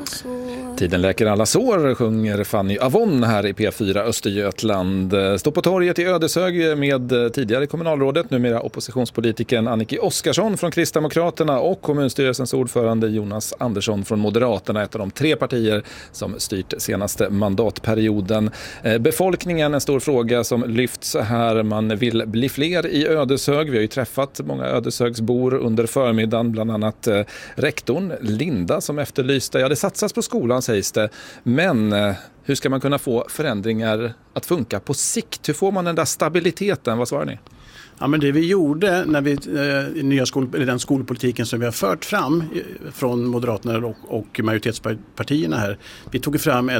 Tiden läker alla sår, sjunger Fanny Avon här i P4 Östergötland. Står på torget i Ödeshög med tidigare kommunalrådet, numera oppositionspolitiken Annicke Oskarsson från Kristdemokraterna och kommunstyrelsens ordförande Jonas Andersson från Moderaterna, ett av de 3 partier som styrt senaste mandatperioden. Befolkningen, en stor fråga som lyfts här. Man vill bli fler i Ödeshög. Vi har ju träffat många Ödeshögsbor under förmiddagen, bland annat rektorn Linda som efterlyste. Ja, det satsas på skolan sägs det, men hur ska man kunna få förändringar att funka på sikt? Hur får man den där stabiliteten? Vad svarar ni? Ja, men det vi gjorde när vi den skolpolitiken som vi har fört fram från Moderaterna och majoritetspartierna här, vi tog fram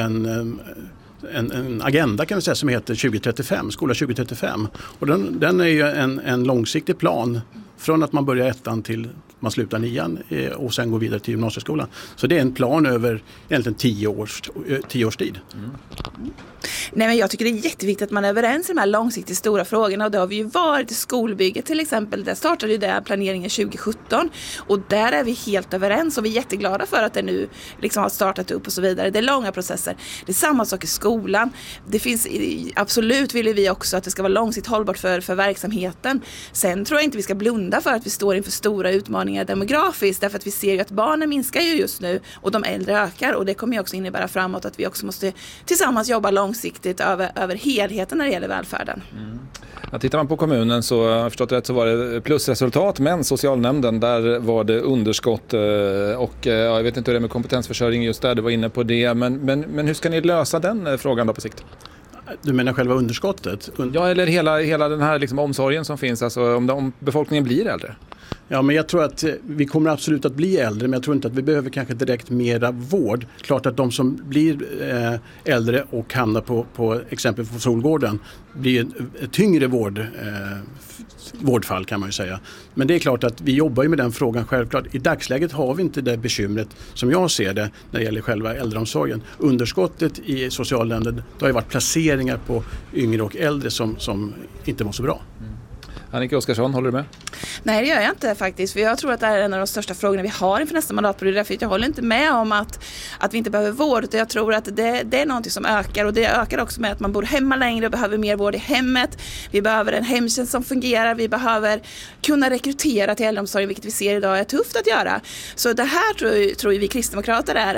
en agenda kan vi säga som heter 2035, skola 2035, och den är ju en långsiktig plan från att man börjar 1:an till man slutar 9:an och sen går vidare till gymnasieskolan. Så det är en plan över egentligen 10 års tid. Nej, men jag tycker det är jätteviktigt att man är överens i de här långsiktigt stora frågorna, och det har vi ju varit i skolbygget till exempel. Där startade ju det planeringen 2017 och där är vi helt överens och vi är jätteglada för att det nu liksom har startat upp och så vidare. Det är långa processer. Det är samma sak i skolan. Det finns absolut, vill vi också att det ska vara långsiktigt hållbart för verksamheten. Sen tror jag inte vi ska blunda för att vi står inför stora utmaningar demografiskt, därför att vi ser ju att barnen minskar ju just nu och de äldre ökar, och det kommer ju också innebära framåt att vi också måste tillsammans jobba långsiktigt över helheten när det gäller välfärden. Ja, tittar man på kommunen så har jag förstått rätt så var det plusresultat, men socialnämnden där var det underskott och jag vet inte hur det är med kompetensförsörjning just där, du var inne på det, men hur ska ni lösa den frågan då på sikt? Du menar själva underskottet? Ja, eller hela den här liksom omsorgen som finns, alltså om befolkningen blir äldre. Ja, men jag tror att vi kommer absolut att bli äldre, men jag tror inte att vi behöver kanske direkt mera vård. Klart att de som blir äldre och hamnar på exempel på Solgården blir ett tyngre vårdfall kan man ju säga. Men det är klart att vi jobbar ju med den frågan självklart. I dagsläget har vi inte det bekymret som jag ser det när det gäller själva äldreomsorgen. Underskottet i socialnämnden, det har ju varit placeringar på yngre och äldre som inte var så bra. Annicke Oskarsson, håller du med? Nej, det gör jag inte faktiskt. För jag tror att det är en av de största frågorna vi har inför nästa mandatperiod. Därför jag håller inte med om att vi inte behöver vård. Utan jag tror att det är någonting som ökar. Och det ökar också med att man bor hemma längre och behöver mer vård i hemmet. Vi behöver en hemtjänst som fungerar. Vi behöver kunna rekrytera till äldreomsorgen, vilket vi ser idag är tufft att göra. Så det här tror vi kristdemokrater är